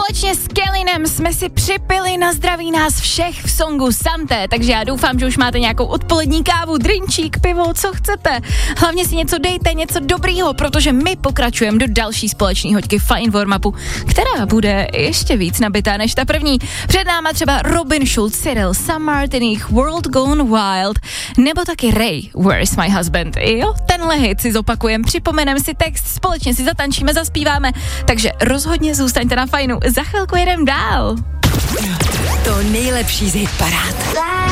Společně s Kellinem jsme si připili na zdraví nás všech v songu Santé, takže já doufám, že už máte nějakou odpolední kávu, drinčík, pivo, co chcete. Hlavně si něco dejte, něco dobrýho, protože my pokračujeme do další společné hoďky Fajn warm-upu, která bude ještě víc nabitá než ta první. Před náma třeba Robin Schulz, Cyril, Sam Martiných, World Gone Wild, nebo taky Ray, Where is my husband. Jo, tenhle hit si zopakujem, připomeneme si text, společně si zatančíme, zaspíváme, takže rozhodně zůstaňte na Fajnu, za chvilku jedem dál. To nejlepší z hitparád.